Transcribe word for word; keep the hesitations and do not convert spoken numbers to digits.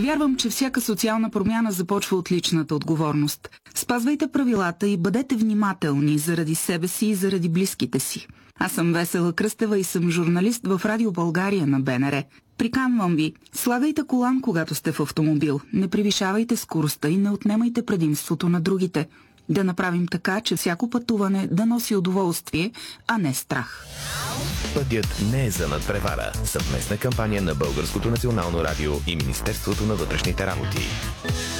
Вярвам, че всяка социална промяна започва от личната отговорност. Спазвайте правилата и бъдете внимателни заради себе си и заради близките си. Аз съм Весела Кръстева и съм журналист в Радио България на БНР. Приканвам ви, слагайте колан, когато сте в автомобил, не превишавайте скоростта и не отнемайте предимството на другите. Да направим така, че всяко пътуване да носи удоволствие, а не страх. Пътят не е за надпревара. Съвместна кампания на Българското национално радио и Министерството на вътрешните работи.